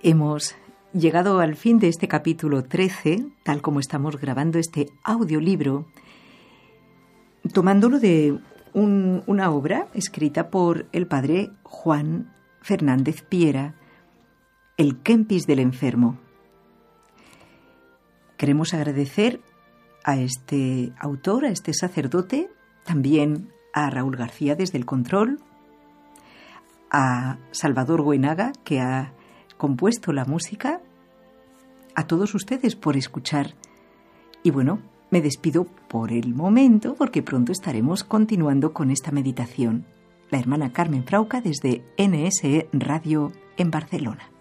Hemos llegado al fin de este capítulo 13, tal como estamos grabando este audiolibro, tomándolo de una obra escrita por el padre Juan Fernández Piera, El Kempis del enfermo. Queremos agradecer a este autor, a este sacerdote, también a Raúl García desde el control, a Salvador Goenaga, que ha compuesto la música, a todos ustedes por escuchar. Y bueno, me despido por el momento porque pronto estaremos continuando con esta meditación. La hermana Carmen Frauca desde NSE Radio en Barcelona.